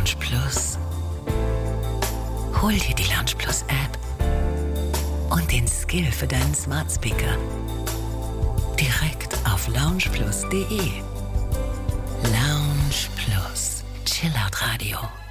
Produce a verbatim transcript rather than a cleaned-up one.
Lounge Plus. Hol dir die Lounge Plus App und den Skill für deinen Smart Speaker direkt auf lounge plus punkt de. Lounge Plus, Chillout Radio.